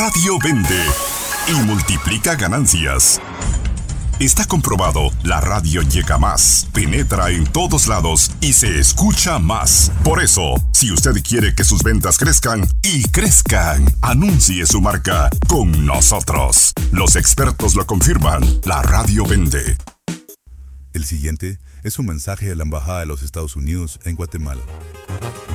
radio vende y multiplica ganancias. Está comprobado, la radio llega más, penetra en todos lados y se escucha más. Por eso, si usted quiere que sus ventas crezcan y crezcan, anuncie su marca con nosotros. Los expertos lo confirman, la radio vende. El siguiente es un mensaje a la Embajada de los Estados Unidos en Guatemala.